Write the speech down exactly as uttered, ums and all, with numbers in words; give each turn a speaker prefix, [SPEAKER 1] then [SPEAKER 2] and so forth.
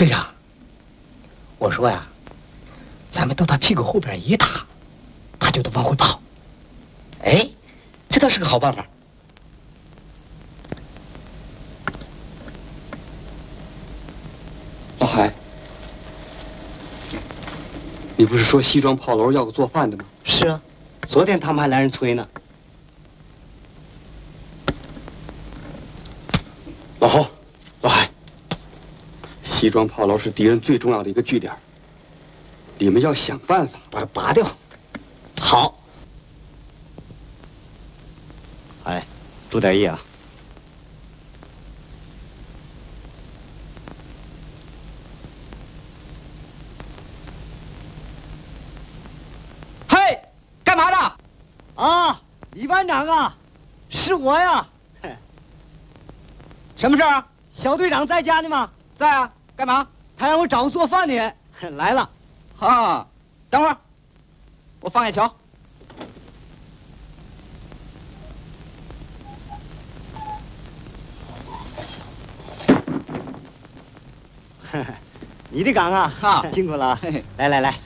[SPEAKER 1] 队长，我说呀，咱们到他屁股后边一打，他就得往回跑。哎，这倒是个好办法。
[SPEAKER 2] 老海，你不是说西庄炮楼要个做饭的吗？
[SPEAKER 3] 是啊，昨天他们还来人催呢。
[SPEAKER 2] 老侯，老海，西庄炮楼是敌人最重要的一个据点，你们要想办法
[SPEAKER 1] 把它拔掉。
[SPEAKER 3] 好。哎，注点意啊。
[SPEAKER 1] 嘿，干嘛的？
[SPEAKER 3] 啊，李班长啊，是我呀。
[SPEAKER 1] 什么事儿啊？
[SPEAKER 3] 小队长在家呢吗？
[SPEAKER 1] 在啊。干嘛？
[SPEAKER 3] 他让我找个做饭的人。来了。
[SPEAKER 1] 啊，等会儿，我放下瞧。
[SPEAKER 3] 你的岗啊，
[SPEAKER 1] 啊
[SPEAKER 3] 辛苦了。来来来。